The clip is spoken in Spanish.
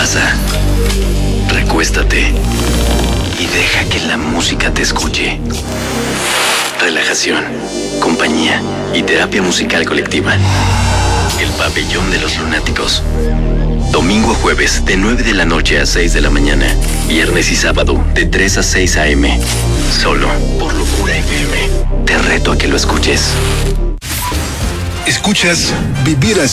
Pasa, recuéstate y deja que la música te escuche. Relajación, compañía y terapia musical colectiva. El Pabellón de los Lunáticos. Domingo a jueves de 9 de la noche a 6 de la mañana. Viernes y sábado de 3 a 6 a.m. Solo por Locura FM. Te reto a que lo escuches. Escuchas Vivir Así.